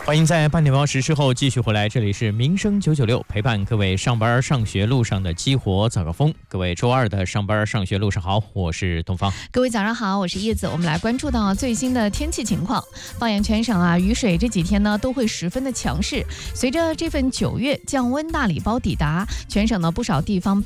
欢迎在8点报时后继续回来，这里是民生996，陪伴各位上班上学路上的激活早高峰。各位周二的上班上学路上好，我是东方。 各位早上好，我是叶子。我们来关注到最新的天气情况。放眼全省雨水这几天呢都会十分的强势。随着这份9月降温大礼包抵达，全省呢不少地方